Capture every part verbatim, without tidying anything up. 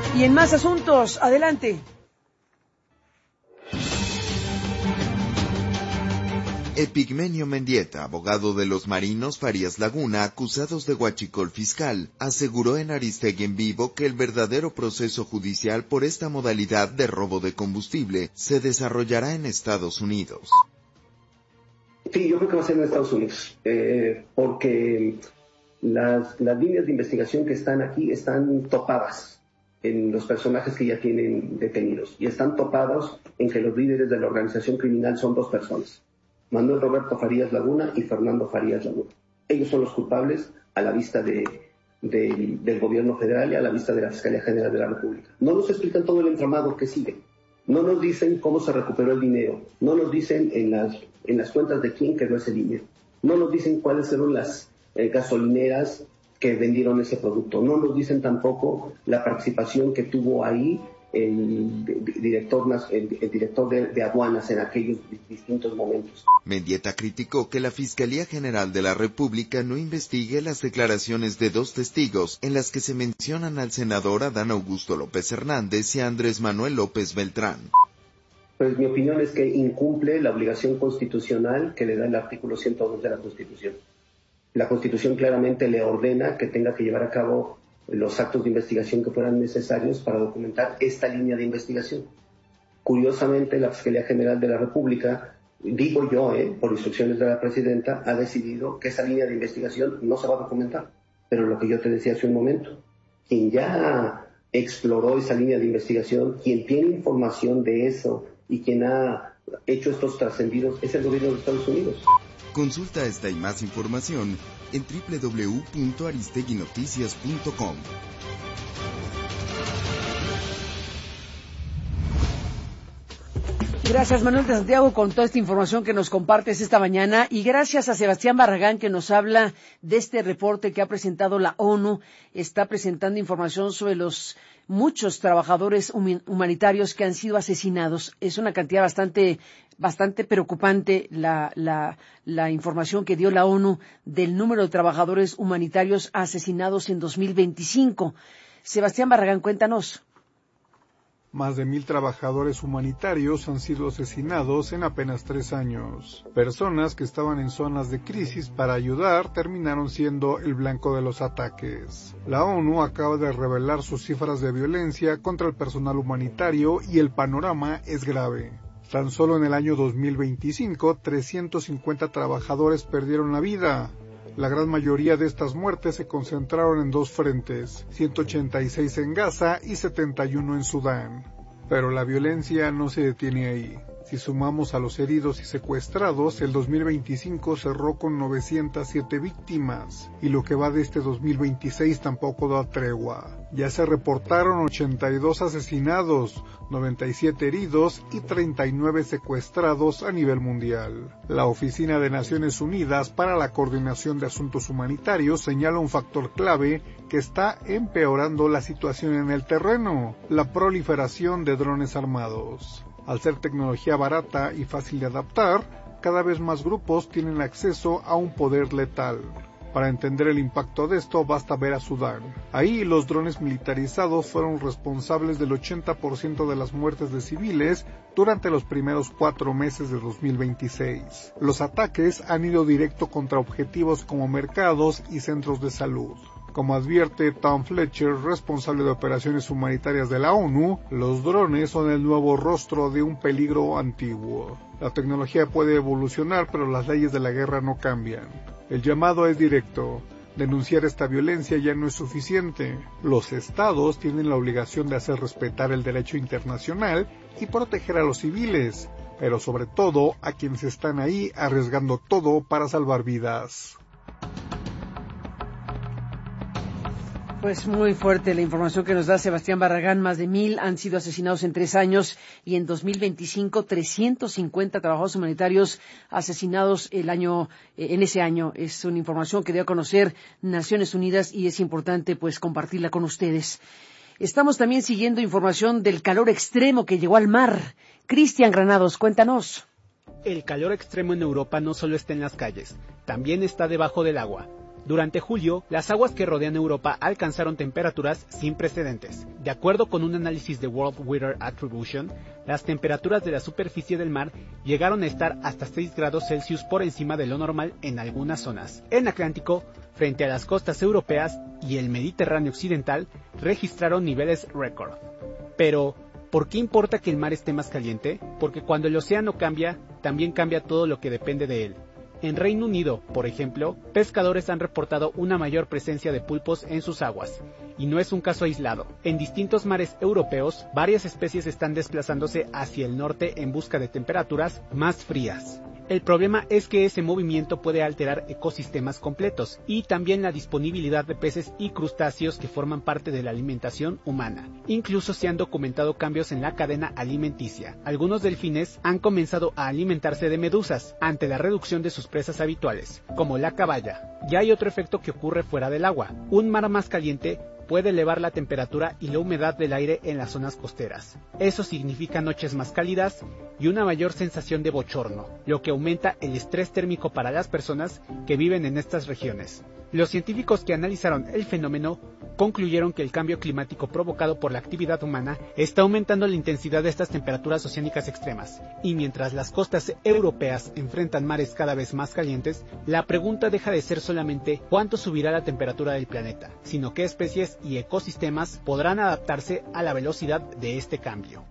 Y en más asuntos, adelante. Epigmenio Mendieta, abogado de los marinos Farías Laguna, acusados de huachicol fiscal, aseguró en Aristegui en Vivo que el verdadero proceso judicial por esta modalidad de robo de combustible se desarrollará en Estados Unidos. Sí, yo creo que va a ser en Estados Unidos, eh, porque las, las líneas de investigación que están aquí están topadas en los personajes que ya tienen detenidos, y están topados en que los líderes de la organización criminal son dos personas: Manuel Roberto Farías Laguna y Fernando Farías Laguna. Ellos son los culpables a la vista de, de, del gobierno federal y a la vista de la Fiscalía General de la República. No nos explican todo el entramado que sigue. No nos dicen cómo se recuperó el dinero. No nos dicen en las, en las cuentas de quién quedó ese dinero. No nos dicen cuáles fueron las eh, gasolineras que vendieron ese producto. No nos dicen tampoco la participación que tuvo ahí el director, el, el director de, de aduanas en aquellos distintos momentos. Mendieta criticó que la Fiscalía General de la República no investigue las declaraciones de dos testigos en las que se mencionan al senador Adán Augusto López Hernández y a Andrés Manuel López Beltrán. Pues mi opinión es que incumple la obligación constitucional que le da el artículo ciento dos de la Constitución. La Constitución claramente le ordena que tenga que llevar a cabo los actos de investigación que fueran necesarios para documentar esta línea de investigación. Curiosamente, la Fiscalía General de la República, digo yo, eh, por instrucciones de la Presidenta, ha decidido que esa línea de investigación no se va a documentar. Pero lo que yo te decía hace un momento, quien ya exploró esa línea de investigación, quien tiene información de eso y quien ha hecho estos trascendidos es el gobierno de Estados Unidos. Consulta esta y más información en doble u doble u doble u punto aristegui noticias punto com. Gracias, Manuel de Santiago, con toda esta información que nos compartes esta mañana, y gracias a Sebastián Barragán, que nos habla de este reporte que ha presentado la ONU. Está presentando información sobre los muchos trabajadores humanitarios que han sido asesinados. Es una cantidad bastante bastante preocupante la, la, la información que dio la ONU del número de trabajadores humanitarios asesinados en dos mil veinticinco. Sebastián Barragán, cuéntanos. Más de mil trabajadores humanitarios han sido asesinados en apenas tres años. Personas que estaban en zonas de crisis para ayudar terminaron siendo el blanco de los ataques. La ONU acaba de revelar sus cifras de violencia contra el personal humanitario y el panorama es grave. Tan solo en el año dos mil veinticinco, trescientos cincuenta trabajadores perdieron la vida. La gran mayoría de estas muertes se concentraron en dos frentes, ciento ochenta y seis en Gaza y setenta y uno en Sudán. Pero la violencia no se detiene ahí. Si sumamos a los heridos y secuestrados, el dos mil veinticinco cerró con novecientas siete víctimas, y lo que va de este dos mil veintiséis tampoco da tregua. Ya se reportaron ochenta y dos asesinados, noventa y siete heridos y treinta y nueve secuestrados a nivel mundial. La Oficina de Naciones Unidas para la Coordinación de Asuntos Humanitarios señala un factor clave que está empeorando la situación en el terreno: la proliferación de drones armados. Al ser tecnología barata y fácil de adaptar, cada vez más grupos tienen acceso a un poder letal. Para entender el impacto de esto, basta ver a Sudán. Ahí, los drones militarizados fueron responsables del ochenta por ciento de las muertes de civiles durante los primeros cuatro meses de dos mil veintiséis. Los ataques han ido directo contra objetivos como mercados y centros de salud. Como advierte Tom Fletcher, responsable de operaciones humanitarias de la ONU, los drones son el nuevo rostro de un peligro antiguo. La tecnología puede evolucionar, pero las leyes de la guerra no cambian. El llamado es directo. Denunciar esta violencia ya no es suficiente. Los estados tienen la obligación de hacer respetar el derecho internacional y proteger a los civiles, pero sobre todo a quienes están ahí arriesgando todo para salvar vidas. Pues muy fuerte la información que nos da Sebastián Barragán. Más de mil han sido asesinados en tres años y en dos mil veinticinco trescientos cincuenta trabajadores humanitarios asesinados el año eh, en ese año. Es una información que dio a conocer Naciones Unidas y es importante pues compartirla con ustedes. Estamos también siguiendo información del calor extremo que llegó al mar. Cristian Granados, cuéntanos. El calor extremo en Europa no solo está en las calles, también está debajo del agua. Durante julio, las aguas que rodean Europa alcanzaron temperaturas sin precedentes. De acuerdo con un análisis de World Weather Attribution, las temperaturas de la superficie del mar llegaron a estar hasta seis grados Celsius por encima de lo normal en algunas zonas. En Atlántico, frente a las costas europeas y el Mediterráneo occidental, registraron niveles récord. Pero, ¿por qué importa que el mar esté más caliente? Porque cuando el océano cambia, también cambia todo lo que depende de él. En Reino Unido, por ejemplo, pescadores han reportado una mayor presencia de pulpos en sus aguas, y no es un caso aislado. En distintos mares europeos, varias especies están desplazándose hacia el norte en busca de temperaturas más frías. El problema es que ese movimiento puede alterar ecosistemas completos y también la disponibilidad de peces y crustáceos que forman parte de la alimentación humana. Incluso se han documentado cambios en la cadena alimenticia. Algunos delfines han comenzado a alimentarse de medusas ante la reducción de sus presas habituales, como la caballa. Ya hay otro efecto que ocurre fuera del agua. Un mar más caliente puede elevar la temperatura y la humedad del aire en las zonas costeras. Eso significa noches más cálidas y una mayor sensación de bochorno, lo que aumenta el estrés térmico para las personas que viven en estas regiones. Los científicos que analizaron el fenómeno concluyeron que el cambio climático provocado por la actividad humana está aumentando la intensidad de estas temperaturas oceánicas extremas, y mientras las costas europeas enfrentan mares cada vez más calientes, la pregunta deja de ser solamente cuánto subirá la temperatura del planeta, sino qué especies y ecosistemas podrán adaptarse a la velocidad de este cambio.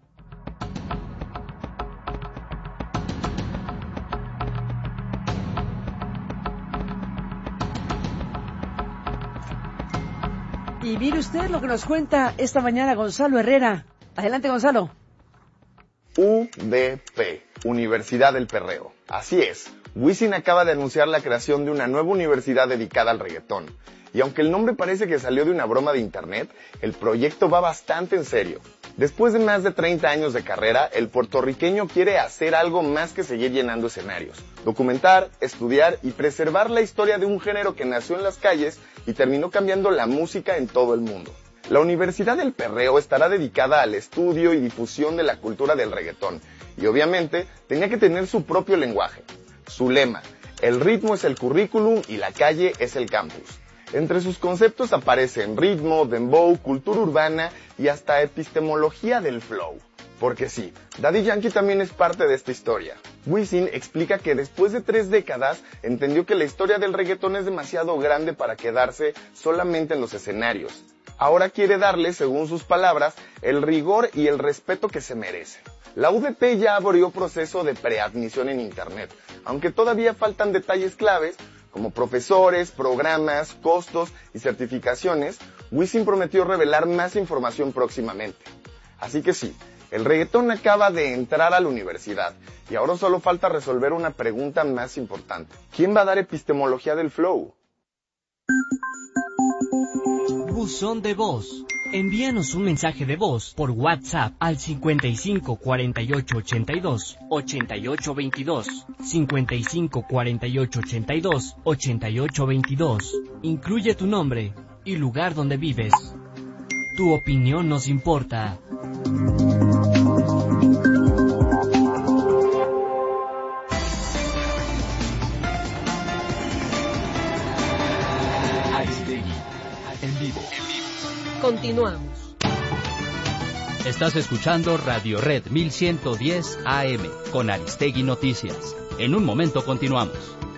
Y mire usted lo que nos cuenta esta mañana Gonzalo Herrera. Adelante, Gonzalo. U D P, Universidad del Perreo. Así es, Wisin acaba de anunciar la creación de una nueva universidad dedicada al reggaetón. Y aunque el nombre parece que salió de una broma de internet, el proyecto va bastante en serio. Después de más de treinta años de carrera, el puertorriqueño quiere hacer algo más que seguir llenando escenarios. Documentar, estudiar y preservar la historia de un género que nació en las calles y terminó cambiando la música en todo el mundo. La Universidad del Perreo estará dedicada al estudio y difusión de la cultura del reggaetón, y obviamente tenía que tener su propio lenguaje. Su lema, el ritmo es el currículum y la calle es el campus. Entre sus conceptos aparecen ritmo, dembow, cultura urbana y hasta epistemología del flow. Porque sí, Daddy Yankee también es parte de esta historia. Wisin explica que después de tres décadas entendió que la historia del reggaetón es demasiado grande para quedarse solamente en los escenarios. Ahora quiere darle, según sus palabras, el rigor y el respeto que se merece. La U D P ya abrió proceso de preadmisión en internet, aunque todavía faltan detalles claves, como profesores, programas, costos y certificaciones. Wisin prometió revelar más información próximamente. Así que sí, el reggaetón acaba de entrar a la universidad y ahora solo falta resolver una pregunta más importante. ¿Quién va a dar epistemología del flow? Buzón de voz. Envíanos un mensaje de voz por WhatsApp al cincuenta y cinco cuarenta y ocho ochenta y dos ochenta y ocho veintidós, cincuenta y cinco cuarenta y ocho ochenta y dos ochenta y ocho veintidós. Incluye tu nombre y lugar donde vives. Tu opinión nos importa. Aristegui, en vivo. Continuamos. Estás escuchando Radio Red mil ciento diez A M con Aristegui Noticias. En un momento continuamos.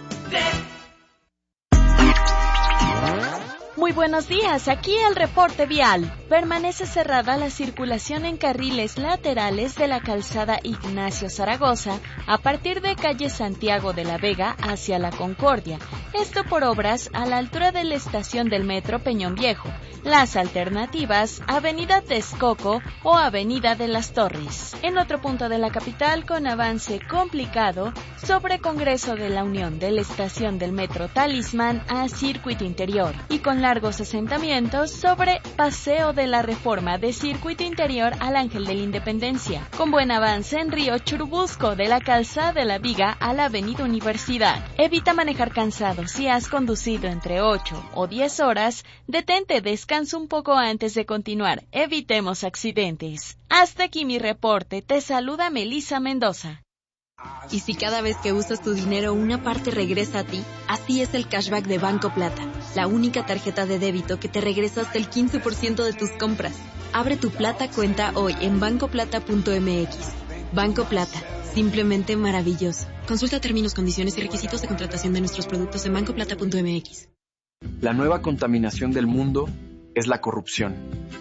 Muy buenos días, aquí el reporte vial. Permanece cerrada la circulación en carriles laterales de la calzada Ignacio Zaragoza a partir de calle Santiago de la Vega hacia la Concordia. Esto por obras a la altura de la estación del metro Peñón Viejo. Las alternativas, Avenida Texcoco o Avenida de las Torres. En otro punto de la capital, con avance complicado, sobre Congreso de la Unión de la estación del metro Talismán a Circuito Interior y con largos asentamientos sobre Paseo de la Reforma de Circuito Interior al Ángel de la Independencia, con buen avance en Río Churubusco de la Calzada de la Viga a la Avenida Universidad. Evita manejar cansado si has conducido entre ocho o diez horas, detente, descansa un poco antes de continuar, evitemos accidentes. Hasta aquí mi reporte, te saluda Melissa Mendoza. Y si cada vez que usas tu dinero una parte regresa a ti, así es el cashback de Banco Plata, la única tarjeta de débito que te regresa hasta el quince por ciento de tus compras. Abre tu Plata cuenta hoy en banco plata punto m x. Banco Plata, simplemente maravilloso. Consulta términos, condiciones y requisitos de contratación de nuestros productos en banco plata punto m x. La nueva contaminación del mundo es la corrupción.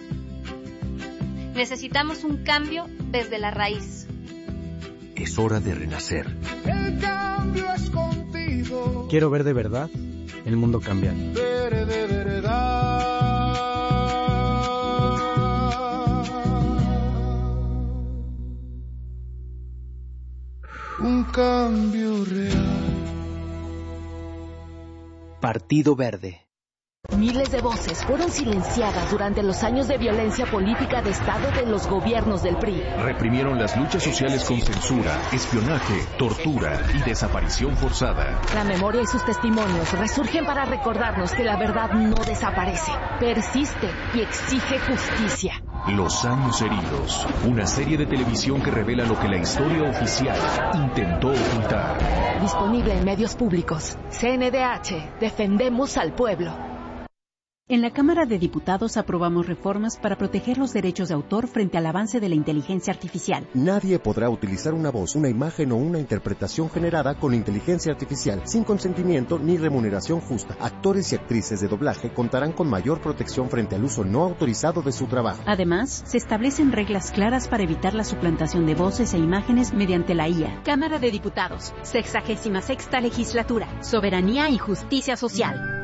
Necesitamos un cambio desde la raíz. Es hora de renacer. El cambio es contigo. Quiero ver de verdad el mundo cambiar. Ver de verdad. Un cambio real. Partido Verde. Miles de voces fueron silenciadas durante los años de violencia política de Estado de los gobiernos del P R I. Reprimieron las luchas sociales con censura, espionaje, tortura y desaparición forzada. La memoria y sus testimonios resurgen para recordarnos que la verdad no desaparece, persiste y exige justicia. Los años heridos, una serie de televisión que revela lo que la historia oficial intentó ocultar. Disponible en medios públicos. C N D H, defendemos al pueblo. En la Cámara de Diputados aprobamos reformas para proteger los derechos de autor frente al avance de la inteligencia artificial. Nadie podrá utilizar una voz, una imagen o una interpretación generada con inteligencia artificial sin consentimiento ni remuneración justa. Actores y actrices de doblaje contarán con mayor protección frente al uso no autorizado de su trabajo. Además, se establecen reglas claras para evitar la suplantación de voces e imágenes mediante la I A. Cámara de Diputados, sexagésima sexta legislatura, soberanía y justicia social.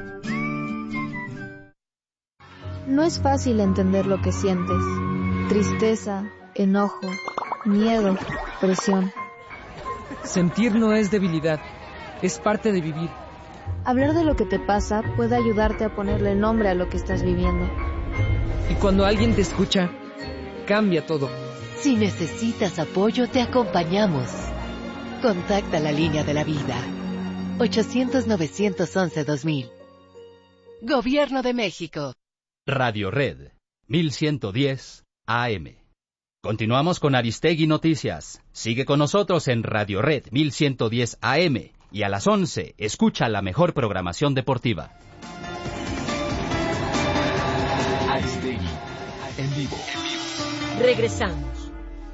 No es fácil entender lo que sientes. Tristeza, enojo, miedo, presión. Sentir no es debilidad, es parte de vivir. Hablar de lo que te pasa puede ayudarte a ponerle nombre a lo que estás viviendo. Y cuando alguien te escucha, cambia todo. Si necesitas apoyo, te acompañamos. Contacta la línea de la vida. ochocientos, novecientos once, dos mil. Gobierno de México. Radio Red, mil ciento diez A M. Continuamos con Aristegui Noticias. Sigue con nosotros en Radio Red mil ciento diez A M y a las once escucha la mejor programación deportiva. Aristegui, en vivo. Regresamos.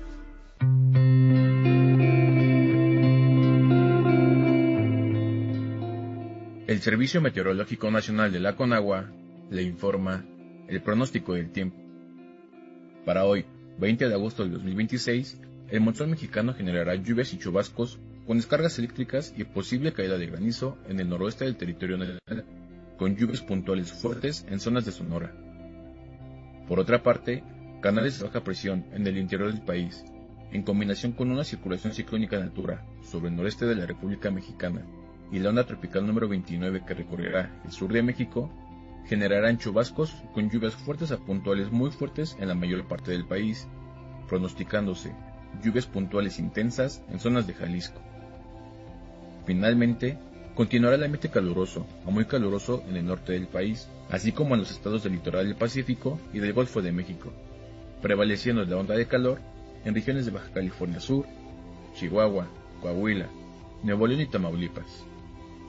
El Servicio Meteorológico Nacional de la Conagua le informa el pronóstico del tiempo. Para hoy, veinte de agosto del dos mil veintiséis, el monzón mexicano generará lluvias y chubascos con descargas eléctricas y posible caída de granizo en el noroeste del territorio nacional, con lluvias puntuales fuertes en zonas de Sonora. Por otra parte, canales de baja presión en el interior del país, en combinación con una circulación ciclónica en altura sobre el noreste de la República Mexicana y la onda tropical número veintinueve que recorrerá el sur de México, generarán chubascos con lluvias fuertes a puntuales muy fuertes en la mayor parte del país, pronosticándose lluvias puntuales intensas en zonas de Jalisco. Finalmente, continuará el ambiente caluroso a muy caluroso en el norte del país, así como en los estados del litoral del Pacífico y del Golfo de México, prevaleciendo la onda de calor en regiones de Baja California Sur, Chihuahua, Coahuila, Nuevo León y Tamaulipas.